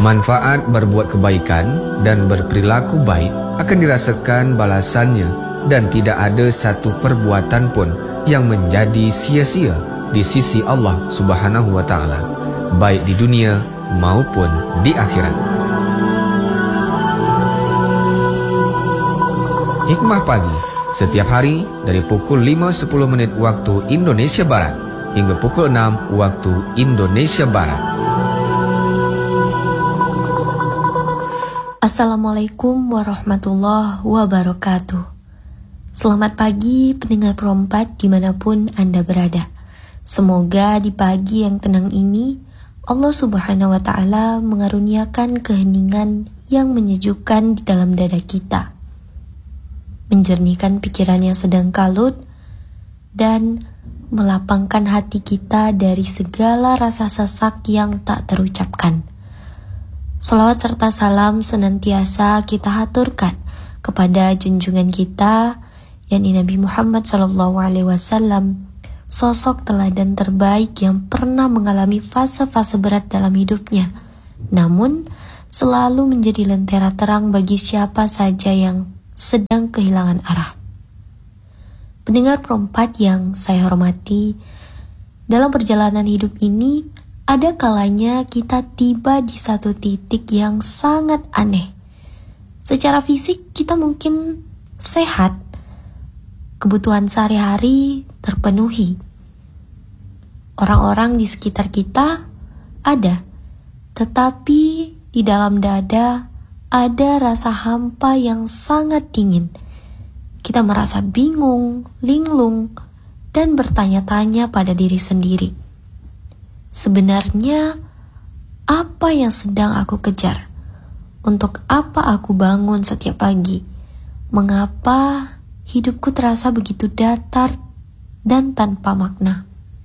Manfaat berbuat kebaikan dan berperilaku baik akan dirasakan balasannya dan tidak ada satu perbuatan pun yang menjadi sia-sia di sisi Allah Subhanahu wa taala, baik di dunia maupun di akhirat. Hikmah pagi setiap hari dari pukul 5.10 waktu Indonesia Barat hingga pukul 6 waktu Indonesia Barat. Assalamualaikum warahmatullahi wabarakatuh. Selamat pagi pendengar Perompat dimanapun Anda berada. Semoga di pagi yang tenang ini Allah Subhanahu wa ta'ala mengaruniakan keheningan yang menyejukkan di dalam dada kita, menjernihkan pikiran yang sedang kalut, dan melapangkan hati kita dari segala rasa sesak yang tak terucapkan. Shalawat serta salam senantiasa kita haturkan kepada junjungan kita, yakni Nabi Muhammad SAW, sosok teladan terbaik yang pernah mengalami fase-fase berat dalam hidupnya, namun selalu menjadi lentera terang bagi siapa saja yang sedang kehilangan arah. Pendengar Perompat yang saya hormati, dalam perjalanan hidup ini ada kalanya kita tiba di satu titik yang sangat aneh. Secara fisik kita mungkin sehat, kebutuhan sehari-hari terpenuhi, orang-orang di sekitar kita ada, tetapi di dalam dada ada rasa hampa yang sangat dingin. Kita merasa bingung, linglung, dan bertanya-tanya pada diri sendiri. Sebenarnya, apa yang sedang aku kejar? Untuk apa aku bangun setiap pagi? Mengapa hidupku terasa begitu datar dan tanpa makna?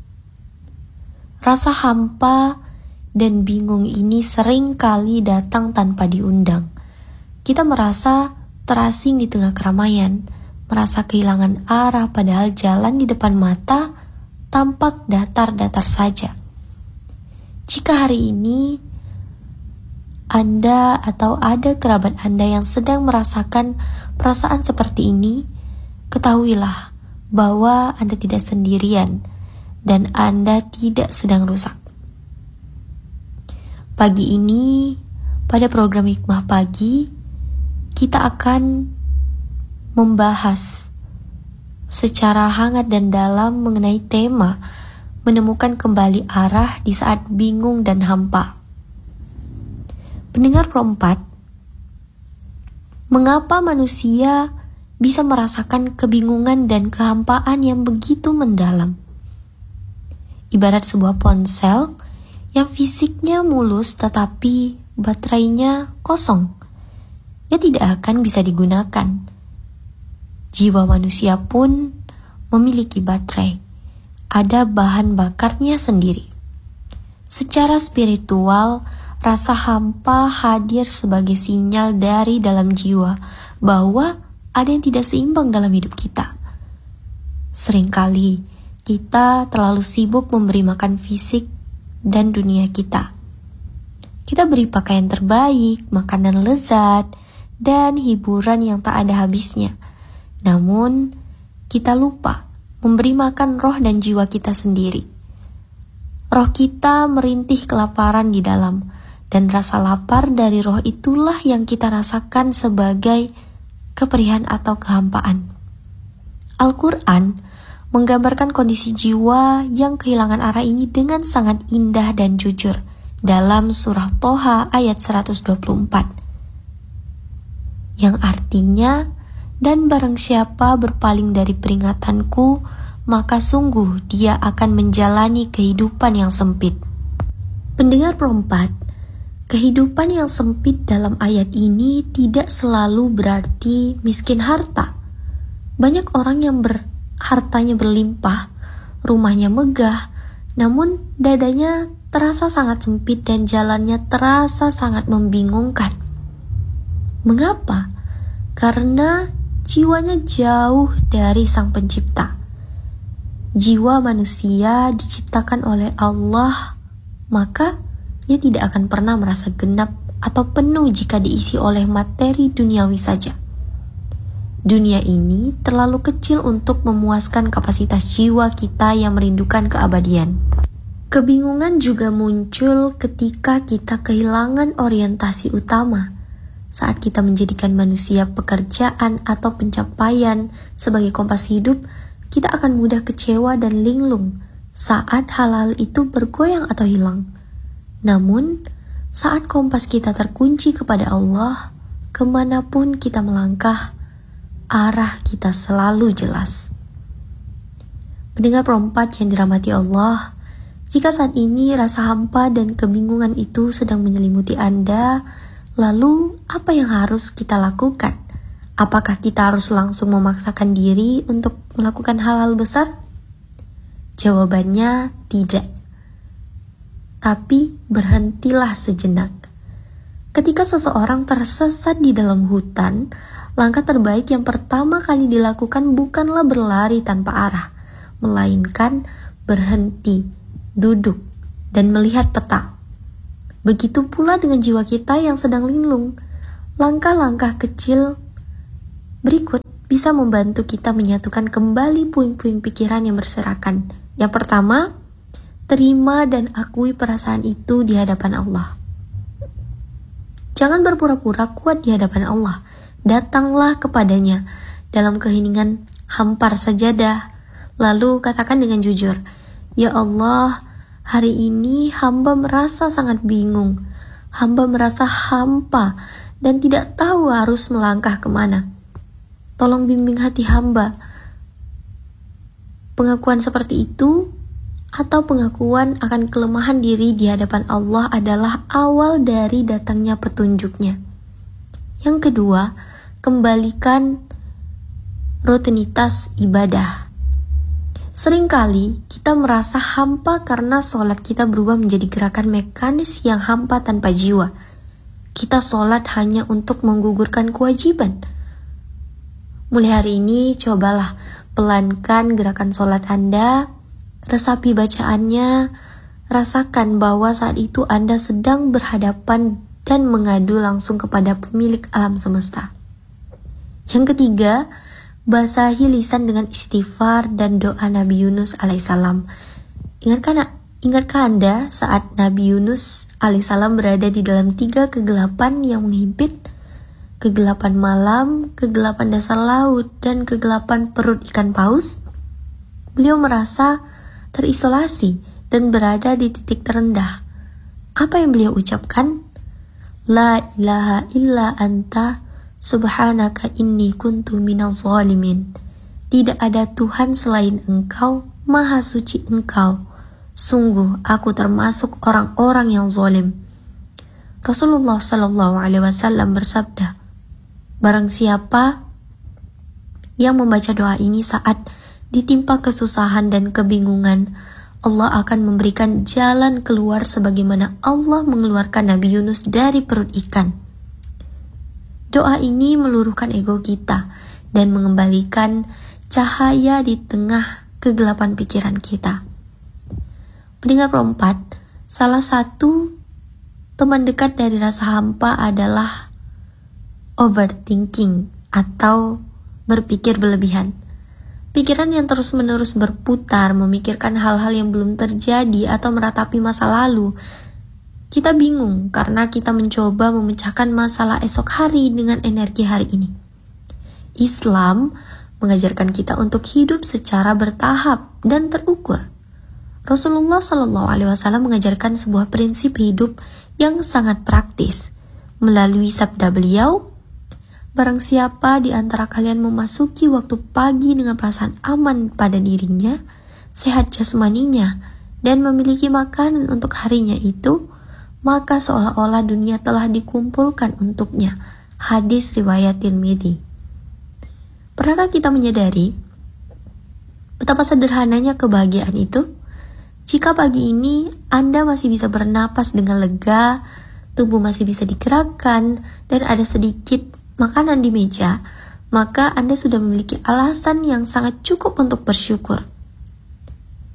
Rasa hampa dan bingung ini sering kali datang tanpa diundang. Kita merasa terasing di tengah keramaian, merasa kehilangan arah padahal jalan di depan mata tampak datar-datar saja. Jika hari ini Anda atau ada kerabat Anda yang sedang merasakan perasaan seperti ini, ketahuilah bahwa Anda tidak sendirian dan Anda tidak sedang rusak. Pagi ini, pada program Hikmah Pagi, kita akan membahas secara hangat dan dalam mengenai tema menemukan kembali arah di saat bingung dan hampa. Pendengar Perompat, mengapa manusia bisa merasakan kebingungan dan kehampaan yang begitu mendalam? Ibarat sebuah ponsel yang fisiknya mulus tetapi baterainya kosong, ia tidak akan bisa digunakan. Jiwa manusia pun memiliki baterai. Ada bahan bakarnya sendiri. Secara spiritual, rasa hampa hadir sebagai sinyal dari dalam jiwa bahwa ada yang tidak seimbang dalam hidup kita. Seringkali kita terlalu sibuk memberi makan fisik dan dunia kita. Kita beri pakaian terbaik, makanan lezat, dan hiburan yang tak ada habisnya. Namun, kita lupa memberi makan roh dan jiwa kita sendiri. Roh kita merintih kelaparan di dalam, dan rasa lapar dari roh itulah yang kita rasakan sebagai keperihan atau kehampaan. Al-Quran menggambarkan kondisi jiwa yang kehilangan arah ini dengan sangat indah dan jujur dalam surah Toha ayat 124, yang artinya, dan barang siapa berpaling dari peringatanku, maka sungguh dia akan menjalani kehidupan yang sempit. Pendengar Perompat, kehidupan yang sempit dalam ayat ini tidak selalu berarti miskin harta. Banyak orang yang hartanya berlimpah, rumahnya megah, namun dadanya terasa sangat sempit dan jalannya terasa sangat membingungkan. Mengapa? Karena jiwanya jauh dari Sang Pencipta. Jiwa manusia diciptakan oleh Allah, maka ia tidak akan pernah merasa genap atau penuh jika diisi oleh materi duniawi saja. Dunia ini terlalu kecil untuk memuaskan kapasitas jiwa kita yang merindukan keabadian. Kebingungan juga muncul ketika kita kehilangan orientasi utama. Saat kita menjadikan manusia pekerjaan atau pencapaian sebagai kompas hidup, kita akan mudah kecewa dan linglung saat hal-hal itu bergoyang atau hilang. Namun, saat kompas kita terkunci kepada Allah, kemanapun kita melangkah, arah kita selalu jelas. Pendengar perempat yang dirahmati Allah, jika saat ini rasa hampa dan kebingungan itu sedang menyelimuti Anda, lalu apa yang harus kita lakukan? Apakah kita harus langsung memaksakan diri untuk melakukan hal-hal besar? Jawabannya tidak. Tapi berhentilah sejenak. Ketika seseorang tersesat di dalam hutan, langkah terbaik yang pertama kali dilakukan bukanlah berlari tanpa arah, melainkan berhenti, duduk, dan melihat peta. Begitu pula dengan jiwa kita yang sedang linglung. Langkah-langkah kecil berikut bisa membantu kita menyatukan kembali puing-puing pikiran yang berserakan. Yang pertama, terima dan akui perasaan itu di hadapan Allah. Jangan berpura-pura kuat di hadapan Allah. Datanglah kepadanya dalam keheningan hampar sajadah. Lalu katakan dengan jujur, "Ya Allah, hari ini hamba merasa sangat bingung. Hamba merasa hampa dan tidak tahu harus melangkah kemana. Tolong bimbing hati hamba." Pengakuan seperti itu atau pengakuan akan kelemahan diri di hadapan Allah adalah awal dari datangnya petunjuknya. Yang kedua, kembalikan rutinitas ibadah. Seringkali kita merasa hampa karena sholat kita berubah menjadi gerakan mekanis yang hampa tanpa jiwa. Kita sholat hanya untuk menggugurkan kewajiban. Mulai hari ini, cobalah pelankan gerakan sholat Anda, resapi bacaannya, rasakan bahwa saat itu Anda sedang berhadapan dan mengadu langsung kepada pemilik alam semesta. Yang ketiga, basahi lisan dengan istighfar dan doa Nabi Yunus alaihissalam. Ingatkah Anda saat Nabi Yunus alaihissalam berada di dalam 3 kegelapan yang menghimpit? Kegelapan malam, kegelapan dasar laut, dan kegelapan perut ikan paus? Beliau merasa terisolasi dan berada di titik terendah. Apa yang beliau ucapkan? La ilaha illa anta subhanaka inni kuntu minaz zalimin. Tidak ada Tuhan selain Engkau, maha suci Engkau. Sungguh aku termasuk orang-orang yang zalim. Rasulullah SAW bersabda, barang siapa yang membaca doa ini saat ditimpa kesusahan dan kebingungan, Allah akan memberikan jalan keluar sebagaimana Allah mengeluarkan Nabi Yunus dari perut ikan. Doa ini meluruhkan ego kita dan mengembalikan cahaya di tengah kegelapan pikiran kita. Pendengar perempat, salah satu teman dekat dari rasa hampa adalah overthinking atau berpikir berlebihan. Pikiran yang terus-menerus berputar, memikirkan hal-hal yang belum terjadi atau meratapi masa lalu. Kita bingung karena kita mencoba memecahkan masalah esok hari dengan energi hari ini. Islam mengajarkan kita untuk hidup secara bertahap dan terukur. Rasulullah SAW mengajarkan sebuah prinsip hidup yang sangat praktis. Melalui sabda beliau, barang siapa di antara kalian memasuki waktu pagi dengan perasaan aman pada dirinya, sehat jasmaninya, dan memiliki makanan untuk harinya itu, maka seolah-olah dunia telah dikumpulkan untuknya. Hadis riwayat Tirmidzi. Pernahkah kita menyadari betapa sederhananya kebahagiaan itu? Jika pagi ini Anda masih bisa bernapas dengan lega, tubuh masih bisa digerakkan, dan ada sedikit makanan di meja, maka Anda sudah memiliki alasan yang sangat cukup untuk bersyukur.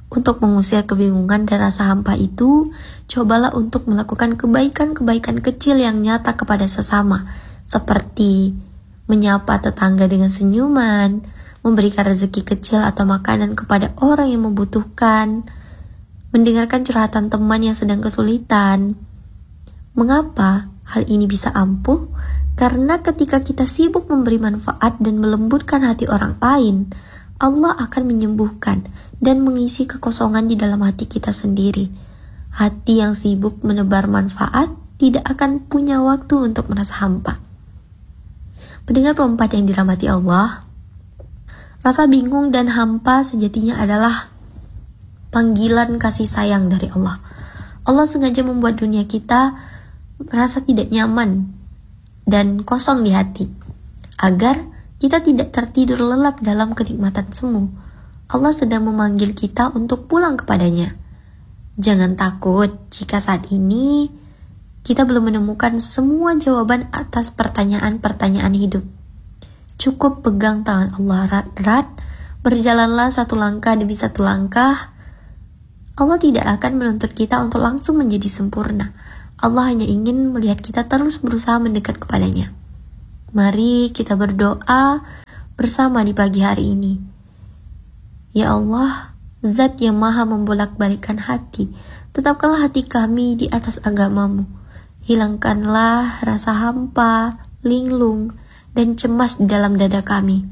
Untuk mengusir kebingungan dan rasa hampa itu, cobalah untuk melakukan kebaikan-kebaikan kecil yang nyata kepada sesama, seperti menyapa tetangga dengan senyuman, memberikan rezeki kecil atau makanan kepada orang yang membutuhkan, mendengarkan curhatan teman yang sedang kesulitan. Mengapa hal ini bisa ampuh? Karena ketika kita sibuk memberi manfaat dan melembutkan hati orang lain, Allah akan menyembuhkan dan mengisi kekosongan di dalam hati kita sendiri. Hati yang sibuk menebar manfaat tidak akan punya waktu untuk merasa hampa. Pendengar 4 yang dirahmati Allah, rasa bingung dan hampa sejatinya adalah panggilan kasih sayang dari Allah. Allah sengaja membuat dunia kita merasa tidak nyaman dan kosong di hati, agar kita tidak tertidur lelap dalam kenikmatan semu. Allah sedang memanggil kita untuk pulang kepadanya. Jangan takut jika saat ini kita belum menemukan semua jawaban atas pertanyaan-pertanyaan hidup. Cukup pegang tangan Allah erat-erat, berjalanlah satu langkah demi satu langkah. Allah tidak akan menuntut kita untuk langsung menjadi sempurna. Allah hanya ingin melihat kita terus berusaha mendekat kepadanya. Mari kita berdoa bersama di pagi hari ini. Ya Allah, Zat yang maha membolak-balikan hati, tetapkanlah hati kami di atas agama-Mu. Hilangkanlah rasa hampa, linglung, dan cemas di dalam dada kami.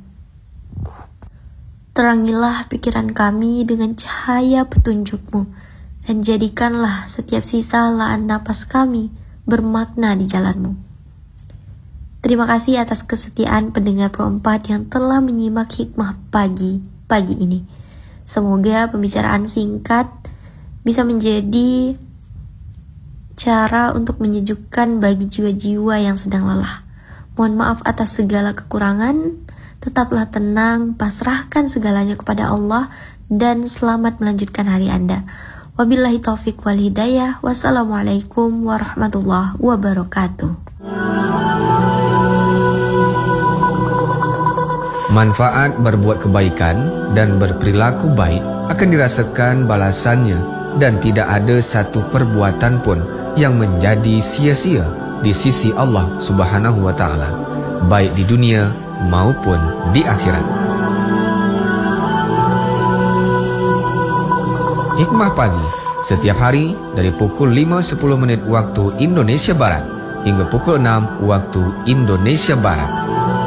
Terangilah pikiran kami dengan cahaya petunjuk-Mu, dan jadikanlah setiap sisa laan napas kami bermakna di jalan-Mu. Terima kasih atas kesetiaan pendengar 4 yang telah menyimak hikmah pagi ini. Semoga pembicaraan singkat bisa menjadi cara untuk menyejukkan bagi jiwa-jiwa yang sedang lelah. Mohon maaf atas segala kekurangan, tetaplah tenang, pasrahkan segalanya kepada Allah, dan selamat melanjutkan hari Anda. Wabillahi taufik wal hidayah. Wassalamualaikum warahmatullahi wabarakatuh. Manfaat berbuat kebaikan dan berperilaku baik akan dirasakan balasannya, dan tidak ada satu perbuatan pun yang menjadi sia-sia di sisi Allah Subhanahu wa Ta'ala, baik di dunia maupun di akhirat. Hikmah pagi setiap hari dari pukul 5.10 waktu Indonesia Barat hingga pukul 6 waktu Indonesia Barat.